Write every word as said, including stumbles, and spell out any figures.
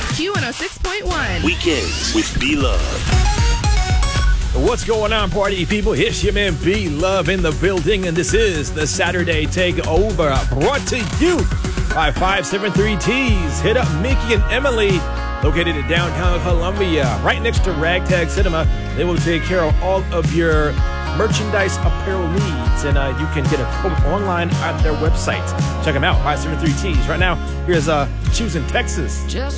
Q one oh six point one. Weekends with B-Love. What's going on, party people? It's your man B-Love in the building, and this is the Saturday Takeover, brought to you by five seven three T's. Hit up Mickey and Emily, located in downtown Columbia, right next to Ragtag Cinema. They will take care of all of your merchandise apparel needs, and uh, you can get a quote online at their website. Check them out, five seven three T's. Right now, here's uh, Choosing Texas. Just